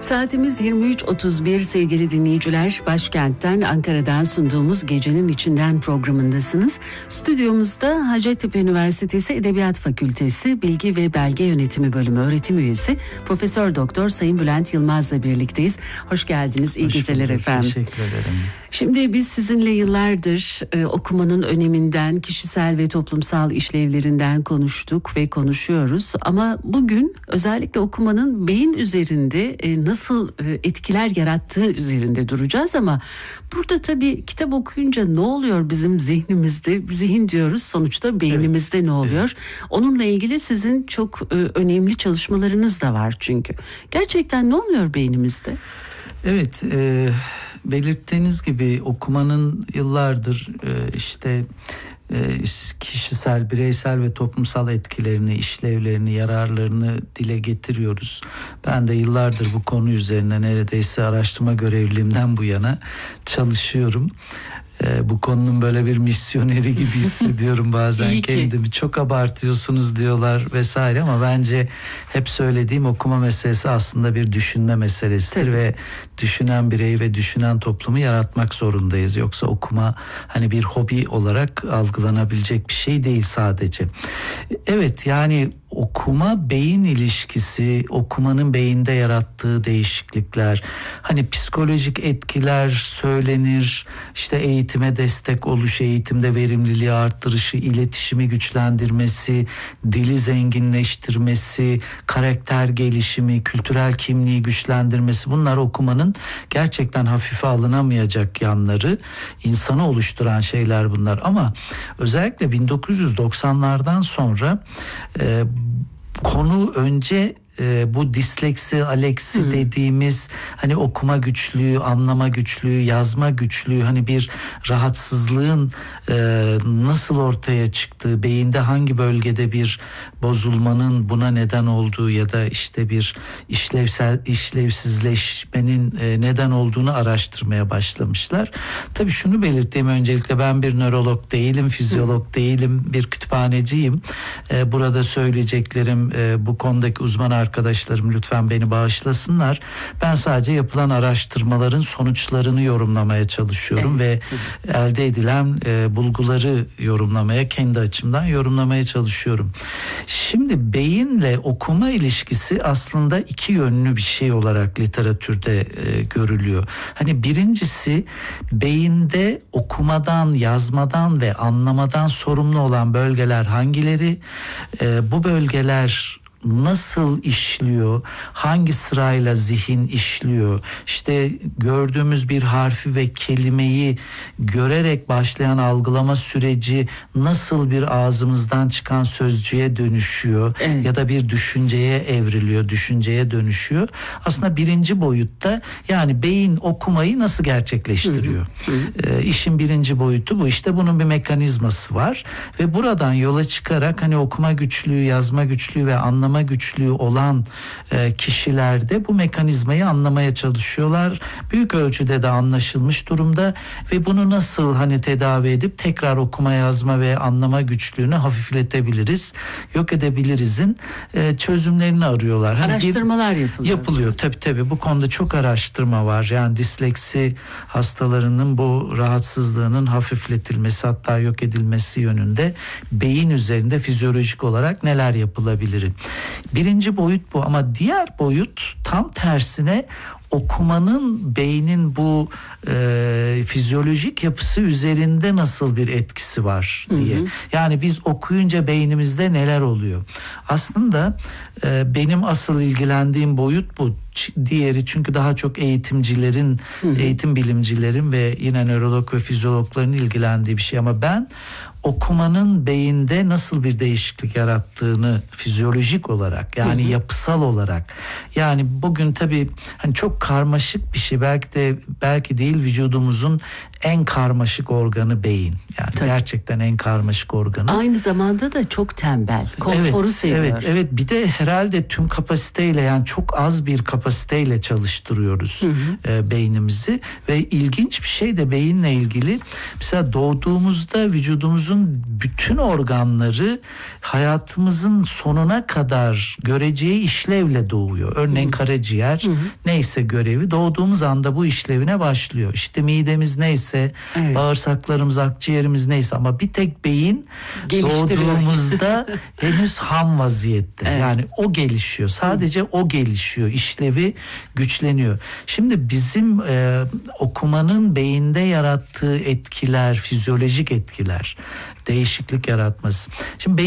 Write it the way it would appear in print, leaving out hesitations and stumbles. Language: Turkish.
Saatimiz 23.31 sevgili dinleyiciler. Başkentten, Ankara'dan sunduğumuz Gecenin İçinden programındasınız. Stüdyomuzda Hacettepe Üniversitesi Edebiyat Fakültesi Bilgi ve Belge Yönetimi Bölümü öğretim üyesi Profesör Doktor Sayın Bülent Yılmaz'la birlikteyiz. Hoş geldiniz. İyi geceler efendim. Teşekkür ederim. Şimdi biz sizinle yıllardır okumanın öneminden, kişisel ve toplumsal işlevlerinden konuştuk ve konuşuyoruz. Ama bugün özellikle okumanın beyin üzerinde nasıl etkiler yarattığı üzerinde duracağız. Ama burada tabii kitap okuyunca ne oluyor bizim zihnimizde? Zihin diyoruz, sonuçta beynimizde evet. Ne oluyor? Evet. Onunla ilgili sizin çok önemli çalışmalarınız da var çünkü. Gerçekten ne oluyor beynimizde? Evet, belirttiğiniz gibi okumanın yıllardır kişisel, bireysel ve toplumsal etkilerini, işlevlerini, yararlarını dile getiriyoruz. Ben de yıllardır bu konu üzerine neredeyse araştırma görevliliğimden bu yana çalışıyorum. Bu konunun böyle bir misyoneri gibi hissediyorum bazen kendimi. Çok abartıyorsunuz diyorlar vesaire ama bence hep söylediğim okuma meselesi aslında bir düşünme meselesidir. Tabii. Ve düşünen bireyi ve düşünen toplumu yaratmak zorundayız. Yoksa okuma hani bir hobi olarak algılanabilecek bir şey değil sadece. Evet, yani okuma beyin ilişkisi, okumanın beyinde yarattığı değişiklikler, hani psikolojik etkiler söylenir, işte eğitime destek oluş, eğitimde verimliliği arttırışı, iletişimi güçlendirmesi, dili zenginleştirmesi, karakter gelişimi, kültürel kimliği güçlendirmesi, bunlar okumanın gerçekten hafife alınamayacak yanları, insanı oluşturan şeyler bunlar. Ama özellikle 1990'lardan sonra konu önce bu disleksi, aleksi dediğimiz hani okuma güçlüğü, anlama güçlüğü, yazma güçlüğü, hani bir rahatsızlığın nasıl ortaya çıktığı, beyinde hangi bölgede bir bozulmanın buna neden olduğu ya da işte bir işlevsizleşmenin neden olduğunu araştırmaya başlamışlar. Tabii şunu belirteyim öncelikle, ben bir nörolog değilim, fizyolog değilim, bir kütüphaneciyim. Burada söyleyeceklerim bu konudaki uzman arkadaşlarım lütfen beni bağışlasınlar. Ben sadece yapılan araştırmaların sonuçlarını yorumlamaya çalışıyorum ve elde edilen bulguları yorumlamaya, kendi açımdan yorumlamaya çalışıyorum. Şimdi beyinle okuma ilişkisi aslında iki yönlü bir şey olarak literatürde görülüyor. Hani birincisi, beyinde okumadan, yazmadan ve anlamadan sorumlu olan bölgeler hangileri? Bu bölgeler nasıl işliyor? Hangi sırayla zihin işliyor? İşte gördüğümüz bir harfi ve kelimeyi görerek başlayan algılama süreci nasıl bir ağzımızdan çıkan sözcüğe dönüşüyor? Evet. Ya da bir düşünceye evriliyor, düşünceye dönüşüyor. Aslında birinci boyutta, yani beyin okumayı nasıl gerçekleştiriyor? İşin birinci boyutu bu. İşte bunun bir mekanizması var ve buradan yola çıkarak hani okuma güçlüğü, yazma güçlüğü ve anlama güçlüğü olan kişilerde bu mekanizmayı anlamaya çalışıyorlar. Büyük ölçüde de anlaşılmış durumda ve bunu nasıl hani tedavi edip tekrar okuma, yazma ve anlama güçlüğünü hafifletebiliriz, yok edebilirizin çözümlerini arıyorlar. Hani araştırmalar yapılıyor. Tabii bu konuda çok araştırma var. Yani disleksi hastalarının bu rahatsızlığının hafifletilmesi, hatta yok edilmesi yönünde beyin üzerinde fizyolojik olarak neler yapılabilir? Birinci boyut bu, ama diğer boyut tam tersine okumanın beynin bu fizyolojik yapısı üzerinde nasıl bir etkisi var diye. Yani biz okuyunca beynimizde neler oluyor? Aslında benim asıl ilgilendiğim boyut bu. Diğeri çünkü daha çok eğitimcilerin, eğitim bilimcilerin ve yine nörolog ve fizyologların ilgilendiği bir şey. Ama ben okumanın beyinde nasıl bir değişiklik yarattığını fizyolojik olarak, yani yapısal olarak, yani bugün tabii hani çok karmaşık bir şey, belki değil vücudumuzun en karmaşık organı beyin. Yani tabii, gerçekten en karmaşık organı. Aynı zamanda da çok tembel. Konforu seviyor. Evet. Bir de herhalde tüm kapasiteyle, yani çok az bir kapasiteyle çalıştırıyoruz beynimizi ve ilginç bir şey de beyinle ilgili. Mesela doğduğumuzda vücudumuzun bütün organları hayatımızın sonuna kadar göreceği işlevle doğuyor. Örneğin karaciğer neyse görevi, doğduğumuz anda bu işlevine başlıyor. İşte midemiz neyse, bağırsaklarımız, akciğerimiz neyse, ama bir tek beyin doğduğumuzda henüz ham vaziyette. Yani o gelişiyor. Sadece o gelişiyor. İşlevi güçleniyor. Şimdi bizim okumanın beyinde yarattığı etkiler, fizyolojik etkiler, değişiklik yaratması. Şimdi